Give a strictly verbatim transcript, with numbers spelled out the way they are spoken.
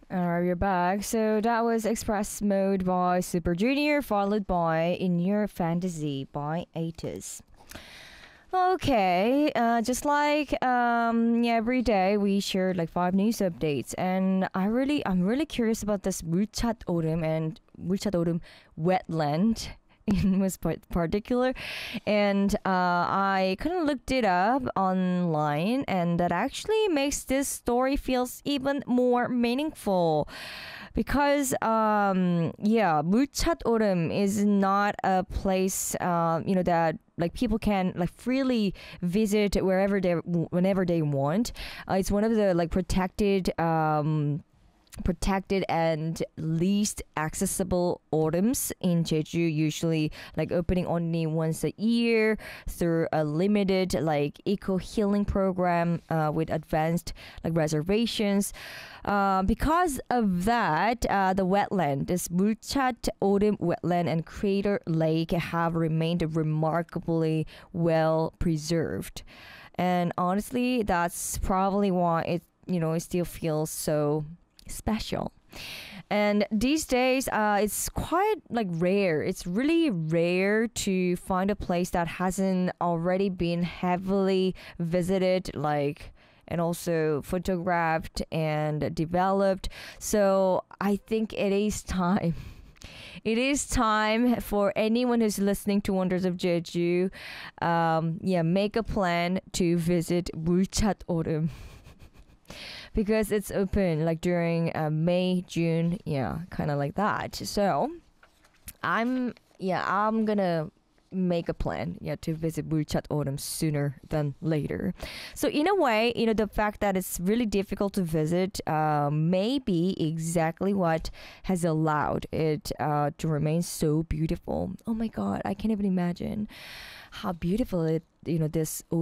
Alright, we're back. So that was Express Mode by Super Junior, followed by In Your Fantasy by Atis. Okay, uh, just like um, yeah, every day we shared like five news updates, and I really, I'm really curious about this Mulchat Odum and Mulchat Odum wetland in was par- particular, and uh, I kind of looked it up online, and that actually makes this story feels even more meaningful because um yeah, Mulchat Odum is not a place um you know that like people can like freely visit wherever they whenever they want. Uh, it's one of the like protected um protected and least accessible autumns in Jeju, usually like opening only once a year through a limited like eco healing program uh, with advanced like reservations. Uh, because of that, uh, the wetland, this Mulchat Odum wetland and Crater Lake have remained remarkably well preserved. And honestly, that's probably why it, you know, it still feels so special. And these days, uh, it's quite like rare. It's really rare to find a place that hasn't already been heavily visited, like and also photographed and developed. So I think it is time. It is time for anyone who's listening to Wonders of Jeju. Um, yeah, make a plan to visit Mulchat Odum because it's open like during uh, May, June, yeah, kind of like that. So I'm yeah, I'm gonna make a plan yeah to visit Mulchat Odum sooner than later. So in a way, you know, the fact that it's really difficult to visit uh, may be exactly what has allowed it uh, to remain so beautiful. Oh my god, I can't even imagine how beautiful it, you know, this